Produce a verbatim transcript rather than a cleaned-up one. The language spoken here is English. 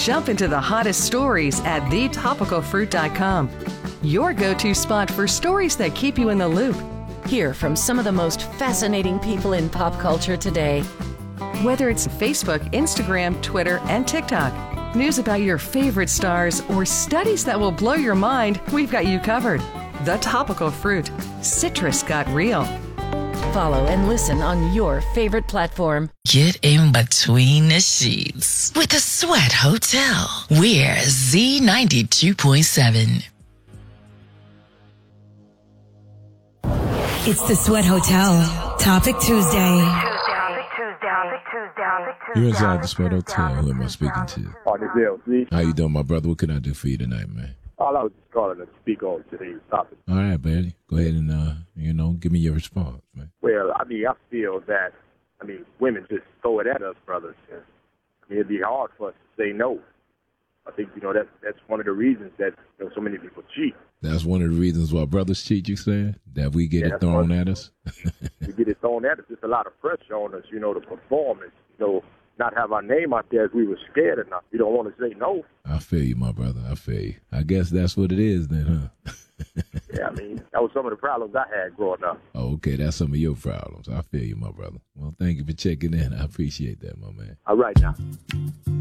Jump into the hottest stories at the topical fruit dot com. Your go-to spot for stories that keep you in the loop. Hear from some of the most fascinating people in pop culture today. Whether it's Facebook, Instagram, Twitter, and TikTok, news about your favorite stars, or studies that will blow your mind, we've got you covered. The Topical Fruit. Citrus got real. Follow and listen on your favorite platform. Get in between the sheets with the Sweat Hotel. We're Z ninety-two point seven. It's the Sweat Hotel. Topic Tuesday. You're inside the Sweat Hotel. Who am I speaking to? On this L C. How you doing, my brother? What can I do for you tonight, man? All I was just calling to speak on today's topic. All right, baby. Go ahead and, uh, you know, give me your response, man. Well, I mean, I feel that, I mean, women just throw it at us, brothers. And, I mean, it'd be hard for us to say no. I think, you know, that, that's one of the reasons that, you know, so many people cheat. That's one of the reasons why brothers cheat, you saying? That we get Yeah, it thrown what- at us? We get it thrown at us. There's a lot of pressure on us, you know, to perform and, you know, not have our name out there if we were scared enough. We don't want to say no. I feel you, my brother. I feel you. I guess that's what it is then, huh? Yeah, I mean, that was some of the problems I had growing up. Oh, okay. That's some of your problems. I feel you, my brother. Well, thank you for checking in. I appreciate that, my man. All right, now.